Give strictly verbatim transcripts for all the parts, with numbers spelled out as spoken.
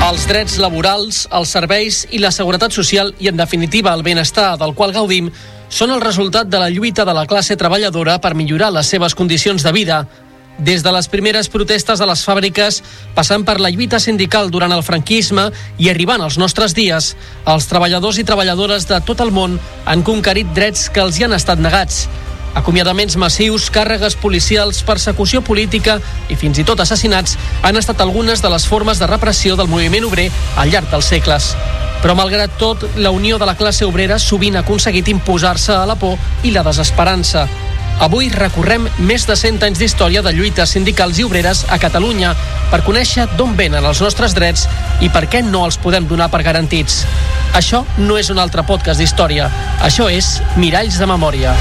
Els drets laborals, els serveis i la seguretat social i, en definitiva, el benestar del qual gaudim són el resultat de la lluita de la classe treballadora per millorar les seves condicions de vida. Des de les primeres protestes a les fàbriques, passant per la lluita sindical durant el franquisme i arribant als nostres dies, els treballadors i treballadores de tot el món han conquerit drets que els hi han estat negats. Acomiadaments massius, càrregues policials, persecució política i fins i tot assassinats han estat algunes de les formes de repressió del moviment obrer al llarg dels segles. Però, malgrat tot, la unió de la classe obrera sovint ha aconseguit imposar-se a la por i la desesperança. Avui recorrem més de cent anys d'història de lluites sindicals i obreres a Catalunya per conèixer d'on venen els nostres drets i per què no els podem donar per garantits. Això no és un altre podcast d'història. Això és Miralls de Memòria.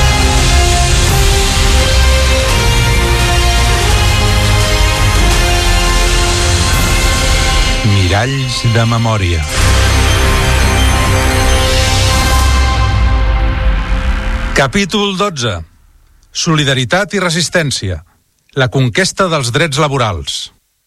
Miralls de Memòria. Capítol dotze. Solidaritat i resistència. La conquesta dels drets laborals.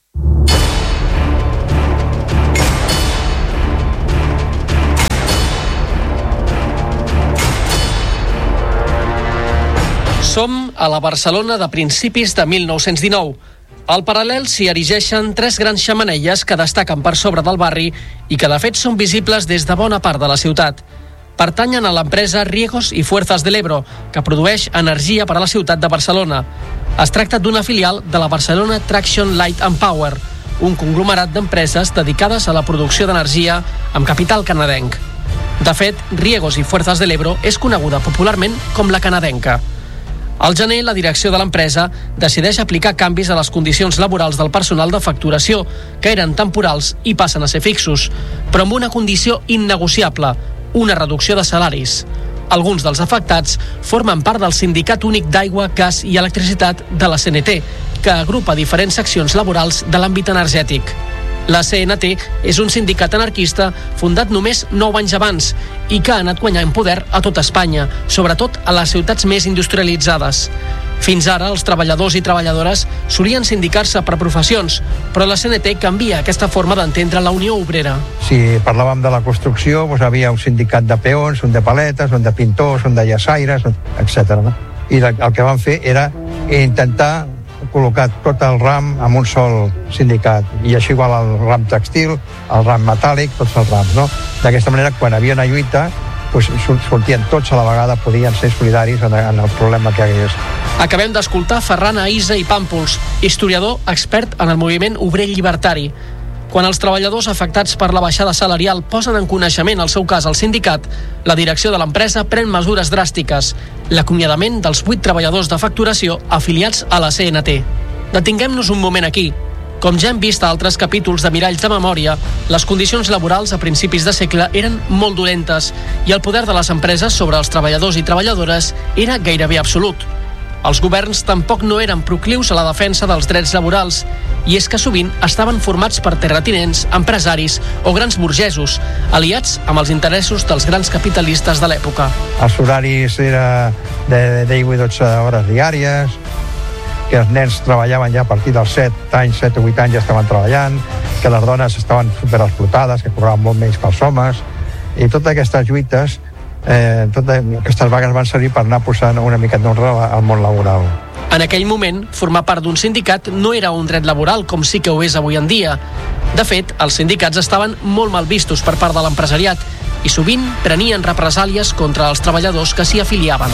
Som a la Barcelona de principis de mil nou-cents dinou. Al paral·lel s'hi erigeixen tres grans xemeneies que destaquen per sobre del barri i que de fet són visibles des de bona part de la ciutat. Pertanyen a l'empresa Riegos y Fuerzas del Ebro, que produeix energia per a la ciutat de Barcelona. Es tracta d'una filial de la Barcelona Traction Light and Power, un conglomerat d'empreses dedicades a la producció d'energia amb capital canadenc. De fet, Riegos y Fuerzas del Ebro és coneguda popularment com la canadenca. Al gener, la direcció de l'empresa decideix aplicar canvis a les condicions laborals del personal de facturació, que eren temporals i passen a ser fixos, però amb una condició innegociable, una reducció de salaris. Alguns dels afectats formen part del Sindicat Únic d'Aigua, Gas i Electricitat de la C N T, que agrupa diferents seccions laborals de l'àmbit energètic. La C N T és un sindicat anarquista fundat només nou anys abans i que ha anat guanyant poder a tot Espanya, sobretot a les ciutats més industrialitzades. Fins ara, els treballadors i treballadores solien sindicar-se per professions, però la C N T canvia aquesta forma d'entendre la Unió Obrera. Si parlàvem de la construcció, doncs havia un sindicat de peons, un de paletes, un de pintors, un de llaçaires, etcètera. No? I el que van fer era intentar col·locar tot el ram en un sol sindicat, i així igual el ram textil, el ram metàl·lic, tots els rams, no? D'aquesta manera, quan havia una lluita, doncs sortien tots a la vegada, podien ser solidaris en el problema que hi hagués. Acabem d'escoltar Ferran Aïssa i Pàmpols, historiador expert en el moviment obrer llibertari. Quan els treballadors afectats per la baixada salarial posen en coneixement el seu cas al sindicat, la direcció de l'empresa pren mesures dràstiques, l'acomiadament dels vuit treballadors de facturació afiliats a la C N T. Detinguem-nos un moment aquí. Com ja hem vist a altres capítols de Miralls de Memòria, les condicions laborals a principis de segle eren molt dolentes i el poder de les empreses sobre els treballadors i treballadores era gairebé absolut. Els governs tampoc no eren proclius a la defensa dels drets laborals, i és que sovint estaven formats per terratinents, empresaris o grans burgesos, aliats amb els interessos dels grans capitalistes de l'època. Els horaris eren de deu i dotze hores diàries, que els nens treballaven ja a partir dels set anys, set o vuit anys ja estaven treballant, que les dones estaven superexplotades, que cobraven molt menys que els homes, i totes aquestes lluites, eh, totes aquestes vagues van servir per anar posant una mica d'honra al món laboral. En aquell moment, formar part d'un sindicat no era un dret laboral com sí que ho és avui en dia. De fet, els sindicats estaven molt mal vistos per part de l'empresariat i sovint prenien represàlies contra els treballadors que s'hi afiliaven.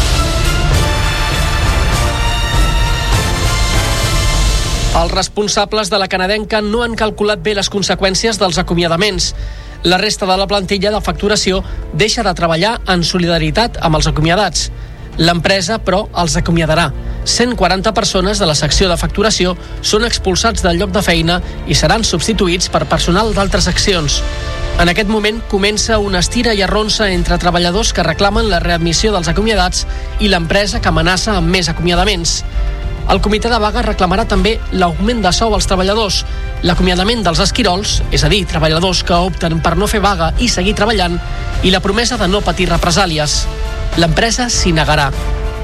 Els responsables de la canadenca no han calculat bé les conseqüències dels acomiadaments. La resta de la plantilla de facturació deixa de treballar en solidaritat amb els acomiadats. L'empresa, però, els acomiadarà. cent quaranta persones de la secció de facturació són expulsats del lloc de feina i seran substituïts per personal d'altres seccions. En aquest moment comença una estira i arronsa entre treballadors que reclamen la readmissió dels acomiadats i l'empresa que amenaça amb més acomiadaments. El comitè de vaga reclamarà també l'augment de sou als treballadors, l'acomiadament dels esquirols, és a dir, treballadors que opten per no fer vaga i seguir treballant, i la promesa de no patir represàlies. L'empresa s'hi negarà.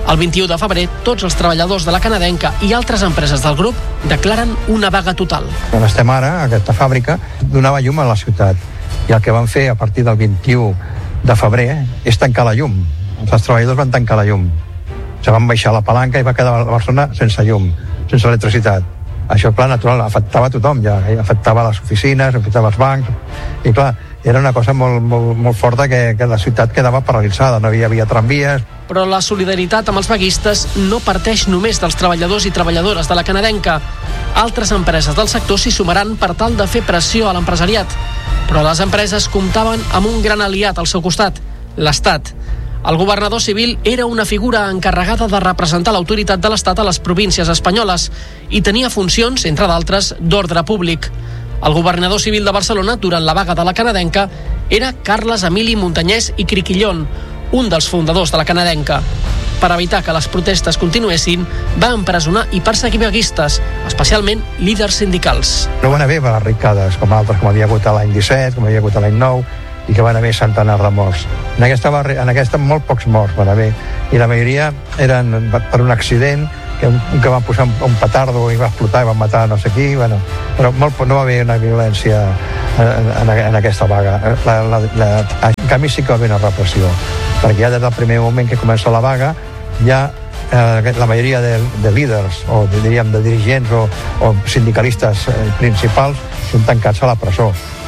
El vint-i-u de febrer, tots els treballadors de la canadenca i altres empreses del grup declaren una vaga total. On estem ara, aquesta fàbrica, donava llum a la ciutat. I el que van fer a partir del vint-i-u de febrer és tancar la llum. Els treballadors van tancar la llum. Se van baixar la palanca i va quedar Barcelona sense llum, sense electricitat. Això, clar, natural, afectava a tothom ja. Afectava les oficines, afectava els bancs. I, clar, era una cosa molt, molt, molt forta que, que la ciutat quedava paralitzada, no hi havia tramvies. Però la solidaritat amb els vaguistes no parteix només dels treballadors i treballadores de la canadenca. Altres empreses del sector s'hi sumaran per tal de fer pressió a l'empresariat. Però les empreses comptaven amb un gran aliat al seu costat, l'Estat. El governador civil era una figura encarregada de representar l'autoritat de l'Estat a les províncies espanyoles i tenia funcions, entre d'altres, d'ordre públic. El governador civil de Barcelona, durant la vaga de la canadenca, era Carles Emili Montanyès i Criquillón, un dels fundadors de la canadenca. Per evitar que les protestes continuessin, va empresonar i perseguir vaguistes, especialment líders sindicals. No van haver barricades com altres, com havia hagut l'any disset, com havia hagut l'any nou, i que van haver centenars de morts. En aquesta, barri... en aquesta molt pocs morts van haver, i la majoria eren per un accident, que un, un que va posar un, un petardo i va explotar i va matar no sé qui, bueno, però molt, no va haver una violència en, en, en aquesta vaga. La, la, la, en canvi sí que va haver una repressió, perquè ja des del primer moment que comença la vaga, ja eh, la majoria de, de líders, o diríem de dirigents o, o sindicalistes eh, principals, són tancats a la presó.